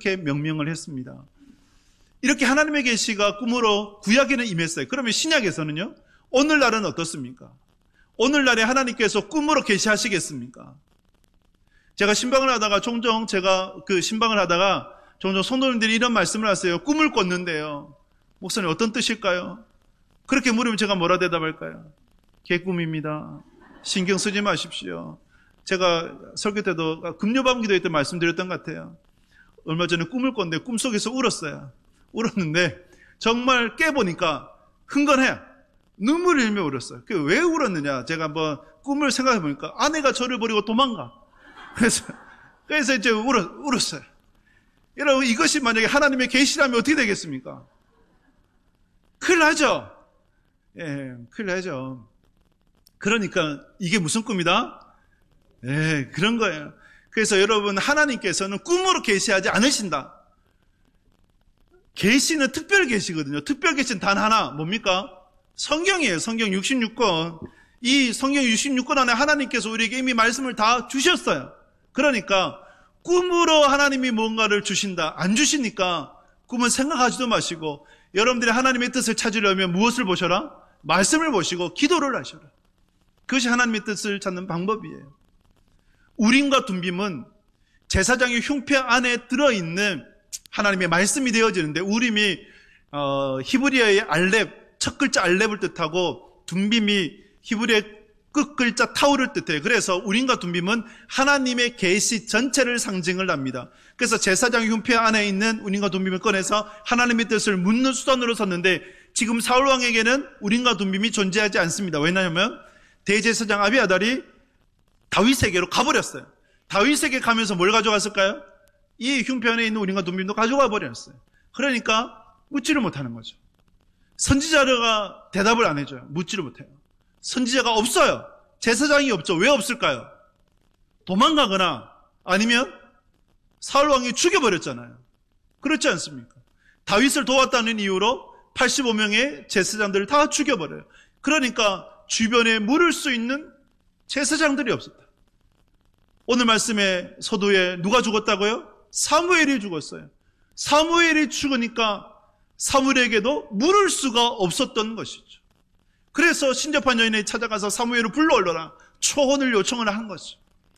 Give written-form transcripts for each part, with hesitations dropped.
그렇게 명명을 했습니다. 이렇게 하나님의 계시가 꿈으로 구약에는 임했어요. 그러면 신약에서는요? 오늘날은 어떻습니까? 오늘날에 하나님께서 꿈으로 계시하시겠습니까? 제가 신방을 하다가 종종 성도님들이 이런 말씀을 하세요. 꿈을 꿨는데요. 목사님 어떤 뜻일까요? 그렇게 물으면 제가 뭐라 대답할까요? 개꿈입니다. 신경 쓰지 마십시오. 제가 설교 때도 금요밤 기도회 때 말씀드렸던 것 같아요. 얼마 전에 꿈을 꿨는데 꿈속에서 울었어요. 울었는데 정말 깨보니까 흥건해. 눈물을 흘리며 울었어요. 왜 울었느냐? 제가 한번 꿈을 생각해 보니까 아내가 저를 버리고 도망가. 그래서 이제 울었어요. 여러분, 이것이 만약에 하나님의 계시라면 어떻게 되겠습니까? 큰일 나죠? 예, 큰일 나죠. 그러니까 이게 무슨 꿈이다? 예, 그런 거예요. 그래서 여러분, 하나님께서는 꿈으로 계시하지 않으신다. 계시는 특별 계시거든요. 특별 계시는 단 하나, 뭡니까? 성경이에요. 성경 66권. 이 성경 66권 안에 하나님께서 우리에게 이미 말씀을 다 주셨어요. 그러니까 꿈으로 하나님이 뭔가를 주신다. 안 주시니까 꿈은 생각하지도 마시고, 여러분들이 하나님의 뜻을 찾으려면 무엇을 보셔라? 말씀을 보시고 기도를 하셔라. 그것이 하나님의 뜻을 찾는 방법이에요. 우림과 둠빔은 제사장의 흉패 안에 들어있는 하나님의 말씀이 되어지는데, 우림이 히브리어의 알렙, 첫 글자 알렙을 뜻하고, 둠빔이 히브리어의 끝 글자 타우를 뜻해요. 그래서 우림과 둠빔은 하나님의 계시 전체를 상징을 합니다. 그래서 제사장의 흉패 안에 있는 우림과 둠빔을 꺼내서 하나님의 뜻을 묻는 수단으로 썼는데, 지금 사울 왕에게는 우림과 둠빔이 존재하지 않습니다. 왜냐하면 대제사장 아비아달이 다윗에게로 가버렸어요. 다윗에게 가면서 뭘 가져갔을까요? 이 흉패 안에 있는 우림과 둠빔도 가져가 버렸어요. 그러니까 묻지를 못하는 거죠. 선지자가 대답을 안 해줘요. 묻지를 못해요. 선지자가 없어요. 제사장이 없죠. 왜 없을까요? 도망가거나 아니면 사울 왕이 죽여버렸잖아요. 그렇지 않습니까? 다윗을 도왔다는 이유로 85명의 제사장들을 다 죽여버려요. 그러니까 주변에 물을 수 있는 제사장들이 없었다. 오늘 말씀의 서두에 누가 죽었다고요? 사무엘이 죽었어요. 사무엘이 죽으니까 사무엘에게도 물을 수가 없었던 것이죠. 그래서 신접한 여인이 찾아가서 사무엘을 불러올려라, 초혼을 요청을 한 거죠.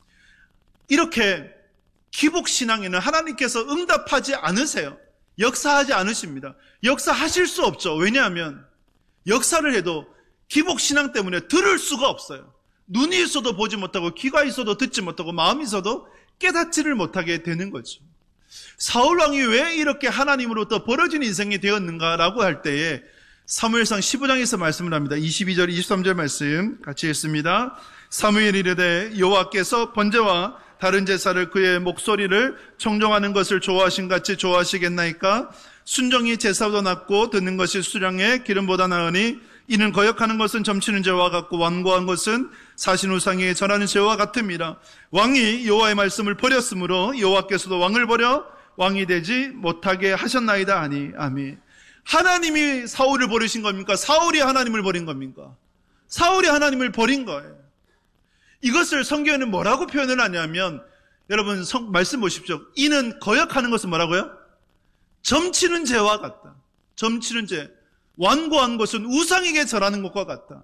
이렇게 기복신앙에는 하나님께서 응답하지 않으세요. 역사하지 않으십니다. 역사하실 수 없죠. 왜냐하면 역사를 해도 기복신앙 때문에 들을 수가 없어요. 눈이 있어도 보지 못하고, 귀가 있어도 듣지 못하고, 마음이 있어도 깨닫지를 못하게 되는 거죠. 사울왕이 왜 이렇게 하나님으로부터 벌어진 인생이 되었는가라고 할 때에 사무엘상 15장에서 말씀을 합니다. 22절 23절 말씀 같이 읽습니다. 사무엘이 이르되 여호와께서 번제와 다른 제사를 그의 목소리를 청종하는 것을 좋아하신 같이 좋아하시겠나이까? 순종이 제사보다 낫고 듣는 것이 수량의 기름보다 나으니 이는 거역하는 것은 점치는 죄와 같고 완고한 것은 사신 우상에 절하는 죄와 같음이라. 왕이 여호와의 말씀을 버렸으므로 여호와께서도 왕을 버려 왕이 되지 못하게 하셨나이다 하니. 아멘. 하나님이 사울을 버리신 겁니까? 사울이 하나님을 버린 겁니까? 사울이 하나님을 버린 거예요. 이것을 성경에는 뭐라고 표현을 하냐면, 여러분 말씀 보십시오. 이는 거역하는 것은 뭐라고요? 점치는 죄와 같다. 점치는 죄. 완고한 것은 우상에게 절하는 것과 같다.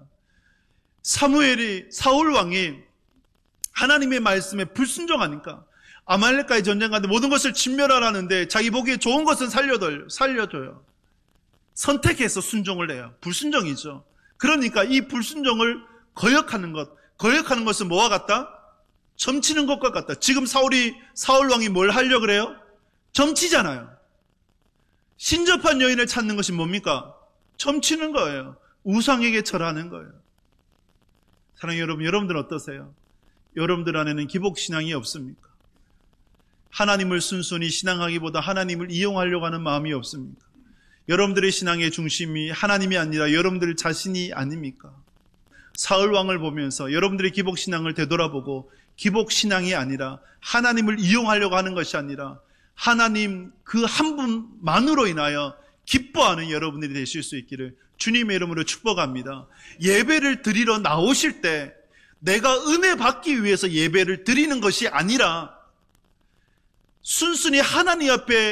사울 왕이 하나님의 말씀에 불순종하니까 아말렉과의 전쟁 가운데 모든 것을 진멸하라는데 자기 보기에 좋은 것은 살려줘요. 선택해서 순종을 해요. 불순종이죠. 그러니까 이 불순종을 거역하는 것은 뭐와 같다? 점치는 것과 같다. 지금 사울 왕이 뭘 하려고 그래요? 점치잖아요. 신접한 여인을 찾는 것이 뭡니까? 점치는 거예요. 우상에게 절하는 거예요. 사랑하는 여러분, 여러분들은 어떠세요? 여러분들 안에는 기복신앙이 없습니까? 하나님을 순순히 신앙하기보다 하나님을 이용하려고 하는 마음이 없습니까? 여러분들의 신앙의 중심이 하나님이 아니라 여러분들 자신이 아닙니까? 사울왕을 보면서 여러분들의 기복신앙을 되돌아보고, 기복신앙이 아니라 하나님을 이용하려고 하는 것이 아니라 하나님 그 한 분만으로 인하여 기뻐하는 여러분들이 되실 수 있기를 주님의 이름으로 축복합니다. 예배를 드리러 나오실 때 내가 은혜 받기 위해서 예배를 드리는 것이 아니라 순순히 하나님 앞에